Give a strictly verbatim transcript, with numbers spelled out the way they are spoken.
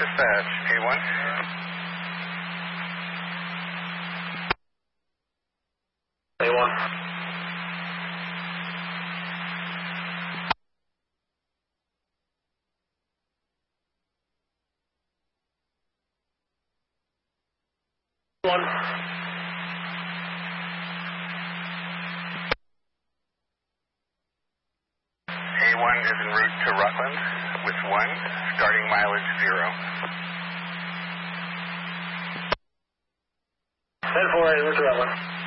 dispatch, A one. A one. One. A one is en route to Rutland with one, starting mileage zero. ten four eight, route to Rutland.